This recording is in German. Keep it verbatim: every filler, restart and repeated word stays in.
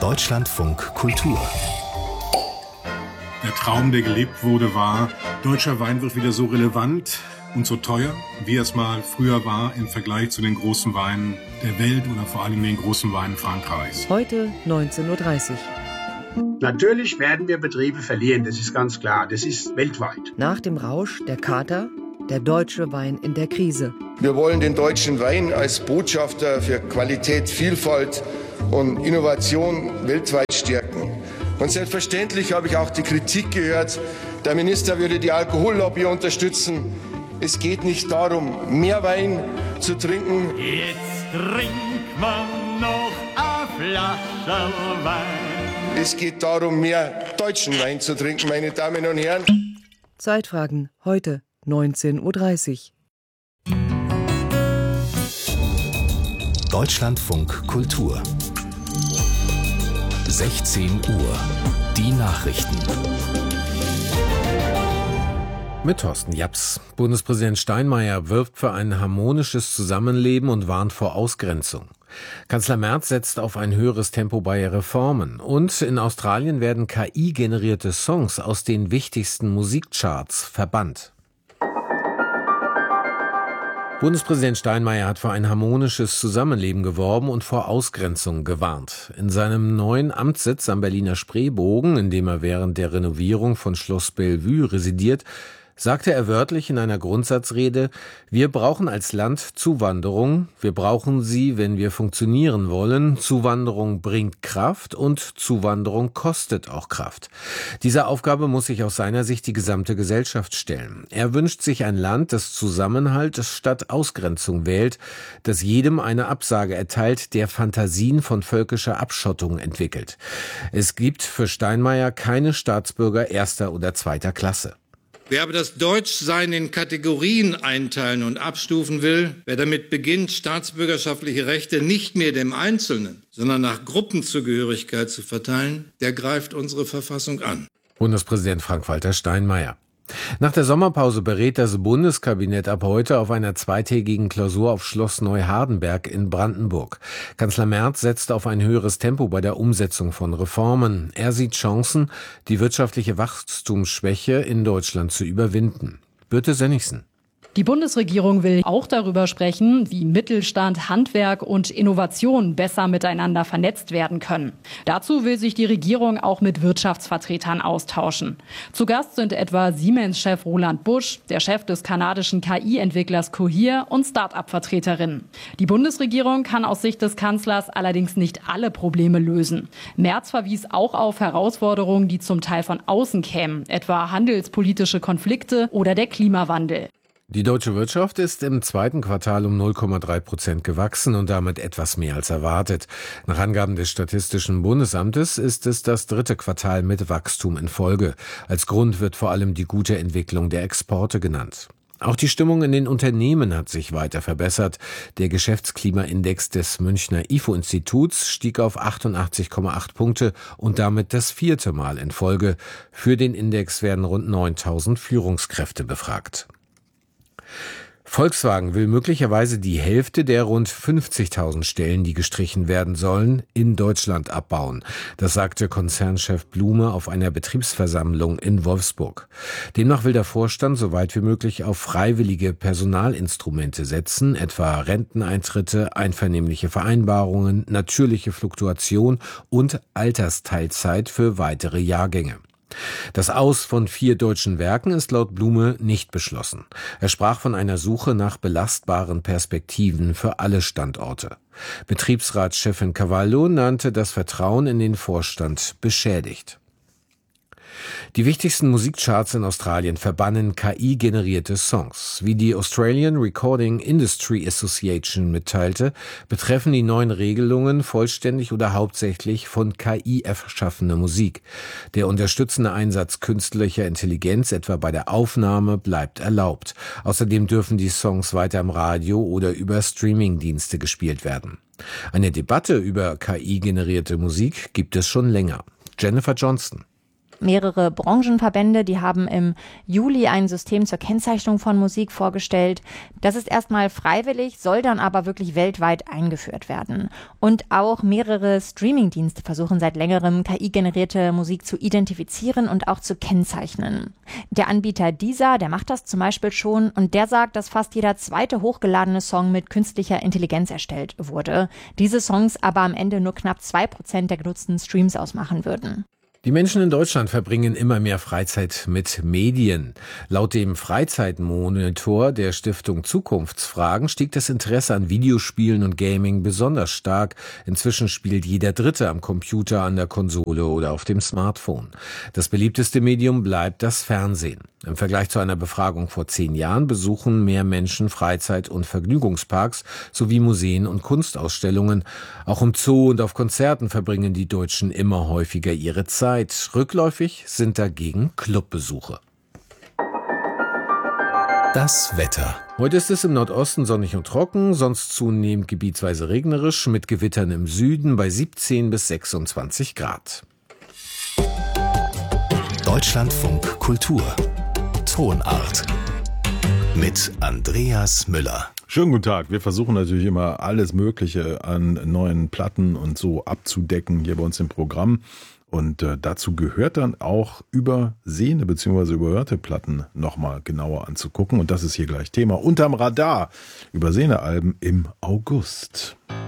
Deutschlandfunk Kultur. Der Traum, der gelebt wurde, war, deutscher Wein wird wieder so relevant und so teuer, wie es mal früher war im Vergleich zu den großen Weinen der Welt oder vor allem den großen Weinen Frankreichs. Heute neunzehn Uhr dreißig. Natürlich werden wir Betriebe verlieren, das ist ganz klar. Das ist weltweit. Nach dem Rausch der Kater, der deutsche Wein in der Krise. Wir wollen den deutschen Wein als Botschafter für Qualität, Vielfalt und Innovation weltweit stärken. Und selbstverständlich habe ich auch die Kritik gehört, der Minister würde die Alkohollobby unterstützen. Es geht nicht darum, mehr Wein zu trinken. Jetzt trinkt man noch eine Flasche Wein. Es geht darum, mehr deutschen Wein zu trinken, meine Damen und Herren. Zeitfragen heute neunzehn Uhr dreißig. Deutschlandfunk Kultur. sechzehn Uhr. Die Nachrichten. Mit Thorsten Japs. Bundespräsident Steinmeier wirbt für ein harmonisches Zusammenleben und warnt vor Ausgrenzung. Kanzler Merz setzt auf ein höheres Tempo bei Reformen. Und in Australien werden K I-generierte Songs aus den wichtigsten Musikcharts verbannt. Bundespräsident Steinmeier hat für ein harmonisches Zusammenleben geworben und vor Ausgrenzung gewarnt. In seinem neuen Amtssitz am Berliner Spreebogen, in dem er während der Renovierung von Schloss Bellevue residiert, sagte er wörtlich in einer Grundsatzrede: Wir brauchen als Land Zuwanderung. Wir brauchen sie, wenn wir funktionieren wollen. Zuwanderung bringt Kraft und Zuwanderung kostet auch Kraft. Dieser Aufgabe muss sich aus seiner Sicht die gesamte Gesellschaft stellen. Er wünscht sich ein Land, das Zusammenhalt statt Ausgrenzung wählt, das jedem eine Absage erteilt, der Fantasien von völkischer Abschottung entwickelt. Es gibt für Steinmeier keine Staatsbürger erster oder zweiter Klasse. Wer aber das Deutschsein in Kategorien einteilen und abstufen will, wer damit beginnt, staatsbürgerschaftliche Rechte nicht mehr dem Einzelnen, sondern nach Gruppenzugehörigkeit zu verteilen, der greift unsere Verfassung an. Bundespräsident Frank-Walter Steinmeier. Nach der Sommerpause berät das Bundeskabinett ab heute auf einer zweitägigen Klausur auf Schloss Neuhardenberg in Brandenburg. Kanzler Merz setzt auf ein höheres Tempo bei der Umsetzung von Reformen. Er sieht Chancen, die wirtschaftliche Wachstumsschwäche in Deutschland zu überwinden. Birte Sönnigsen. Die Bundesregierung will auch darüber sprechen, wie Mittelstand, Handwerk und Innovation besser miteinander vernetzt werden können. Dazu will sich die Regierung auch mit Wirtschaftsvertretern austauschen. Zu Gast sind etwa Siemens-Chef Roland Busch, der Chef des kanadischen K I-Entwicklers Cohere und Start-up-Vertreterinnen. Die Bundesregierung kann aus Sicht des Kanzlers allerdings nicht alle Probleme lösen. Merz verwies auch auf Herausforderungen, die zum Teil von außen kämen, etwa handelspolitische Konflikte oder der Klimawandel. Die deutsche Wirtschaft ist im zweiten Quartal um null Komma drei Prozent gewachsen und damit etwas mehr als erwartet. Nach Angaben des Statistischen Bundesamtes ist es das dritte Quartal mit Wachstum in Folge. Als Grund wird vor allem die gute Entwicklung der Exporte genannt. Auch die Stimmung in den Unternehmen hat sich weiter verbessert. Der Geschäftsklimaindex des Münchner I F O-Instituts stieg auf achtundachtzig Komma acht Punkte und damit das vierte Mal in Folge. Für den Index werden rund neuntausend Führungskräfte befragt. Volkswagen will möglicherweise die Hälfte der rund fünfzigtausend Stellen, die gestrichen werden sollen, in Deutschland abbauen. Das sagte Konzernchef Blume auf einer Betriebsversammlung in Wolfsburg. Demnach will der Vorstand so weit wie möglich auf freiwillige Personalinstrumente setzen, etwa Renteneintritte, einvernehmliche Vereinbarungen, natürliche Fluktuation und Altersteilzeit für weitere Jahrgänge. Das Aus von vier deutschen Werken ist laut Blume nicht beschlossen. Er sprach von einer Suche nach belastbaren Perspektiven für alle Standorte. Betriebsratschefin Cavallo nannte das Vertrauen in den Vorstand beschädigt. Die wichtigsten Musikcharts in Australien verbannen K I-generierte Songs. Wie die Australian Recording Industry Association mitteilte, betreffen die neuen Regelungen vollständig oder hauptsächlich von K I erschaffene Musik. Der unterstützende Einsatz künstlicher Intelligenz, etwa bei der Aufnahme, bleibt erlaubt. Außerdem dürfen die Songs weiter im Radio oder über Streamingdienste gespielt werden. Eine Debatte über K I-generierte Musik gibt es schon länger. Jennifer Johnston. Mehrere Branchenverbände, die haben im Juli ein System zur Kennzeichnung von Musik vorgestellt. Das ist erstmal freiwillig, soll dann aber wirklich weltweit eingeführt werden. Und auch mehrere Streamingdienste versuchen seit längerem K I-generierte Musik zu identifizieren und auch zu kennzeichnen. Der Anbieter Deezer, der macht das zum Beispiel schon und der sagt, dass fast jeder zweite hochgeladene Song mit künstlicher Intelligenz erstellt wurde. Diese Songs aber am Ende nur knapp zwei Prozent der genutzten Streams ausmachen würden. Die Menschen in Deutschland verbringen immer mehr Freizeit mit Medien. Laut dem Freizeitmonitor der Stiftung Zukunftsfragen stieg das Interesse an Videospielen und Gaming besonders stark. Inzwischen spielt jeder Dritte am Computer, an der Konsole oder auf dem Smartphone. Das beliebteste Medium bleibt das Fernsehen. Im Vergleich zu einer Befragung vor zehn Jahren besuchen mehr Menschen Freizeit- und Vergnügungsparks sowie Museen und Kunstausstellungen. Auch im Zoo und auf Konzerten verbringen die Deutschen immer häufiger ihre Zeit. Rückläufig sind dagegen Clubbesuche. Das Wetter. Heute ist es im Nordosten sonnig und trocken, sonst zunehmend gebietsweise regnerisch, mit Gewittern im Süden bei siebzehn bis sechsundzwanzig Grad. Deutschlandfunk Kultur. Tonart. Mit Andreas Müller. Schönen guten Tag. Wir versuchen natürlich immer alles Mögliche an neuen Platten und so abzudecken hier bei uns im Programm. Und äh, dazu gehört dann auch übersehene bzw. überhörte Platten nochmal genauer anzugucken. Und das ist hier gleich Thema. Unterm Radar. Übersehene Alben im August.